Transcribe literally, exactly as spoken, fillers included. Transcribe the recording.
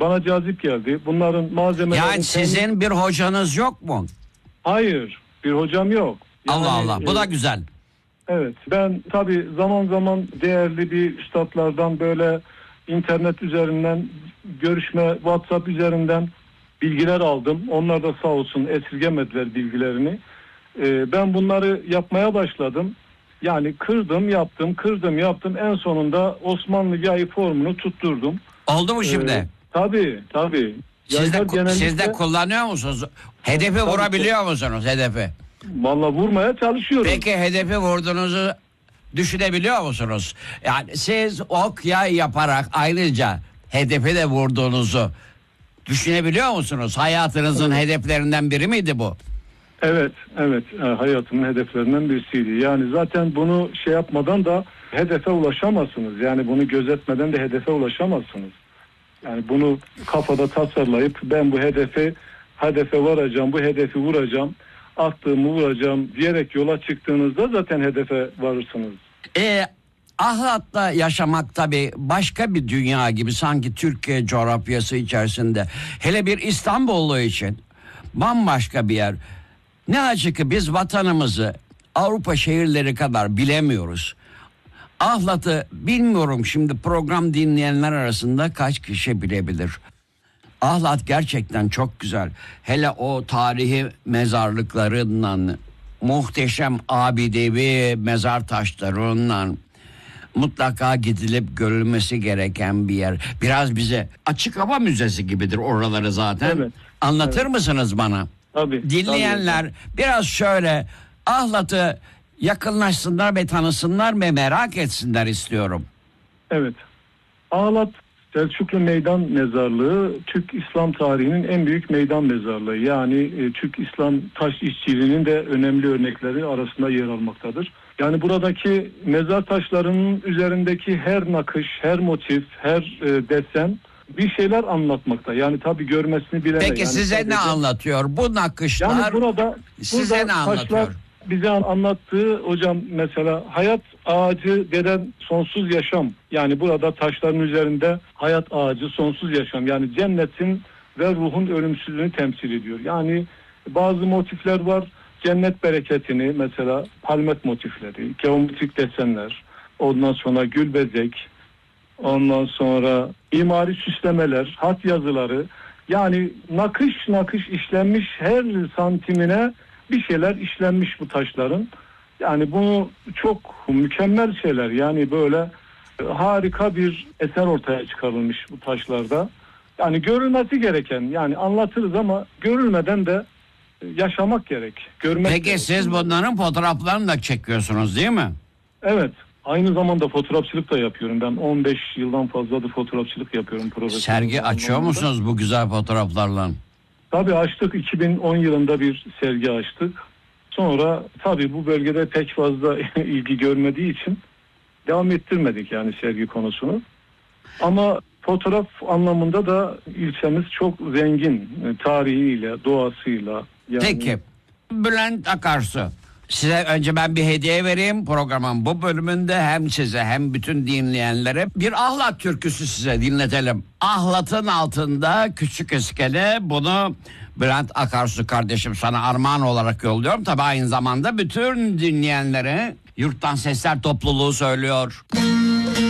bana cazip geldi. Bunların malzemeleri... Yani sizin kendi... bir hocanız yok mu? Hayır, bir hocam yok. Yani, Allah Allah, bu da güzel. Evet, ben tabii zaman zaman değerli bir üstadlardan böyle internet üzerinden görüşme, WhatsApp üzerinden bilgiler aldım. Onlar da sağ olsun esirgemediler bilgilerini. Ee, ben bunları yapmaya başladım. Yani kırdım yaptım, kırdım yaptım. En sonunda Osmanlı yayı formunu tutturdum. Oldu mu şimdi? Ee, tabii, tabii. Siz de, genellikle... siz de kullanıyor musunuz? Hedefi tabii, vurabiliyor musunuz hedefi? Vallahi vurmaya çalışıyorum. Peki hedefi vurduğunuzu düşünebiliyor musunuz? Yani siz ok yay yaparak ayrıca hedefi de vurduğunuzu düşünebiliyor musunuz? Hayatınızın evet. hedeflerinden biri miydi bu? Evet, evet. Hayatımın hedeflerinden birisiydi. Yani zaten bunu şey yapmadan da hedefe ulaşamazsınız. Yani bunu gözetmeden de hedefe ulaşamazsınız. Yani bunu kafada tasarlayıp ben bu hedefe hedefe varacağım, bu hedefi vuracağım, attığımı vuracağım diyerek yola çıktığınızda zaten hedefe varırsınız. E, Ahlat'ta yaşamak tabii başka bir dünya gibi, sanki Türkiye coğrafyası içerisinde. Hele bir İstanbullu için bambaşka bir yer. Ne acı ki biz vatanımızı Avrupa şehirleri kadar bilemiyoruz. Ahlat'ı bilmiyorum, şimdi program dinleyenler arasında kaç kişi bilebilir. Ahlat gerçekten çok güzel. Hele o tarihi mezarlıklarından, muhteşem abidevi mezar taşlarından mutlaka gidilip görülmesi gereken bir yer. Biraz bize açık hava müzesi gibidir oraları zaten. Evet. Anlatır evet. mısınız bana? Tabii. Dinleyenler tabii. biraz şöyle Ahlat'ı yakınlaşsınlar ve tanısınlar ve merak etsinler istiyorum. Evet. Ahlat Selçuklu Meydan Mezarlığı Türk İslam tarihinin en büyük meydan mezarlığı. Yani e, Türk İslam taş işçiliğinin de önemli örnekleri arasında yer almaktadır. Yani buradaki mezar taşlarının üzerindeki her nakış, her motif, her e, desen bir şeyler anlatmakta. Yani tabii görmesini bilemez. Peki yani size sadece... ne anlatıyor bu nakışlar? Yani burada, size burada ne anlatıyor? Taşlar bize anlattığı hocam mesela hayat ağacı denen sonsuz yaşam. Yani burada taşların üzerinde hayat ağacı sonsuz yaşam. Yani cennetin ve ruhun ölümsüzlüğünü temsil ediyor. Yani bazı motifler var. Cennet bereketini mesela palmet motifleri, geometrik desenler, ondan sonra gül bezek, ondan sonra mimari süslemeler, hat yazıları, yani nakış nakış işlenmiş, her santimine bir şeyler işlenmiş bu taşların. Yani bunu çok mükemmel şeyler, yani böyle harika bir eser ortaya çıkarılmış bu taşlarda. Yani görülmesi gereken, yani anlatırız ama görülmeden de yaşamak gerek. Görmek Peki gerek. Siz bunların fotoğraflarını da çekiyorsunuz değil mi? Evet. Aynı zamanda fotoğrafçılık da yapıyorum. Ben on beş yıldan fazladır fotoğrafçılık yapıyorum. Sergi açıyor anlamında. musunuz bu güzel fotoğraflarla? Tabii açtık. iki bin on yılında bir sergi açtık. Sonra tabii bu bölgede pek fazla ilgi görmediği için devam ettirmedik yani sergi konusunu. Ama fotoğraf anlamında da ilçemiz çok zengin, tarihiyle, doğasıyla. Yani... Peki Bülent Akarsu, size önce ben bir hediye vereyim programın bu bölümünde, hem size hem bütün dinleyenlere bir Ahlat türküsü size dinletelim. Ahlat'ın altında küçük iskele, bunu Bülent Akarsu kardeşim sana armağan olarak yolluyorum. Tabii aynı zamanda bütün dinleyenlere Yurttan Sesler topluluğu söylüyor.